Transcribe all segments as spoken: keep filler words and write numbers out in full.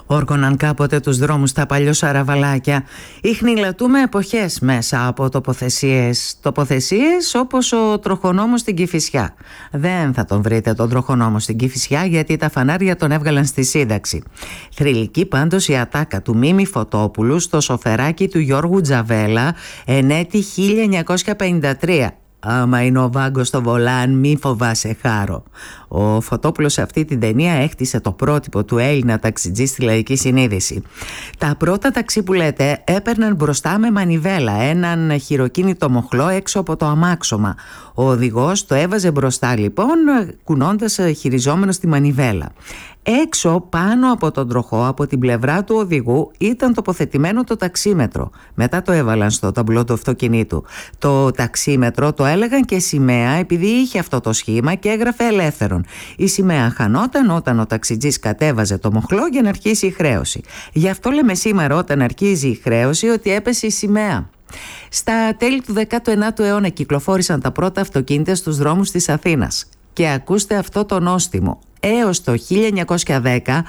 όργωναν κάποτε τους δρόμους τα παλιοσαραβαλάκια. Ιχνηλατούμε εποχές μέσα από τοποθεσίες. Τοποθεσίες όπως ο τροχονόμος στην Κηφισιά. Δεν θα τον βρείτε τον τροχονόμο στην Κηφισιά, γιατί τα φανάρια τον έβγαλαν στη σύνταξη. Θρυλική πάντως η ατάκα του Μίμη Φωτόπουλου στο σοφεράκι του Γιώργου Τζαβέλα εν έτη χίλια εννιακόσια πενήντα τρία. «Άμα είναι ο Βάγκος στο βολάν, μη φοβάσαι χάρο». Ο Φωτόπουλος σε αυτή την ταινία έχτισε το πρότυπο του Έλληνα ταξιτζή στη λαϊκή συνείδηση. Τα πρώτα ταξί που λέτε έπαιρναν μπροστά με μανιβέλα, έναν χειροκίνητο μοχλό έξω από το αμάξωμα. Ο οδηγός το έβαζε μπροστά λοιπόν, κουνώντας χειριζόμενος τη μανιβέλα. Έξω πάνω από τον τροχό, από την πλευρά του οδηγού, ήταν τοποθετημένο το ταξίμετρο. Μετά το έβαλαν στο ταμπλό του αυτοκινήτου. Το ταξίμετρο το έλεγαν και σημαία, επειδή είχε αυτό το σχήμα και έγραφε ελεύθερον. Η σημαία χανόταν όταν ο ταξιτζής κατέβαζε το μοχλό για να αρχίσει η χρέωση. Γι' αυτό λέμε σήμερα, όταν αρχίζει η χρέωση, ότι έπεσε η σημαία. Στα τέλη του δέκατου ενάτου αιώνα κυκλοφόρησαν τα πρώτα αυτοκίνητα στους δρόμους της Αθήνας. Και ακούστε αυτό το νόστιμο. Έως το χίλια εννιακόσια δέκα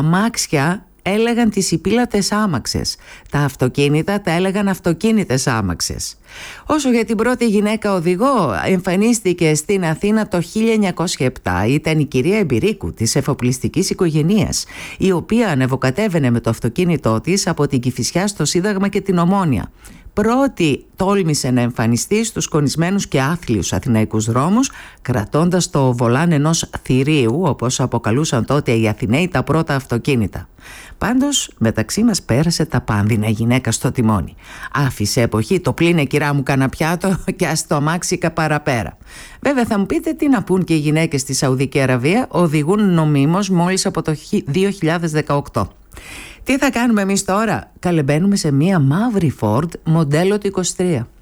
αμάξια έλεγαν τις υπήλατες άμαξες. Τα αυτοκίνητα τα έλεγαν αυτοκίνητες άμαξες. Όσο για την πρώτη γυναίκα οδηγό, εμφανίστηκε στην Αθήνα το χίλια εννιακόσια επτά. Ήταν η κυρία Εμπειρίκου της εφοπλιστικής οικογενείας, η οποία ανεβοκατέβαινε με το αυτοκίνητό της από την Κηφισιά στο Σύνταγμα και την Ομόνια. Πρώτη τόλμησε να εμφανιστεί στους σκονισμένους και άθλιους αθηναϊκούς δρόμους, κρατώντας το βολάν ενός θηρίου, όπως αποκαλούσαν τότε οι Αθηναίοι τα πρώτα αυτοκίνητα. Πάντως μεταξύ μας πέρασε τα πάνδυνα γυναίκα στο τιμόνι. Άφησε εποχή το πλύνε κυρά μου κανένα πιάτο και ας το αμάξικα παραπέρα. Βέβαια θα μου πείτε, τι να πούν και οι γυναίκες στη Σαουδική Αραβία, οδηγούν νομίμως μόλις από το δύο χιλιάδες δεκαοκτώ. Τι θα κάνουμε εμείς τώρα? Καλεμπαίνουμε σε μία μαύρη Ford μοντέλο του είκοσι τρία.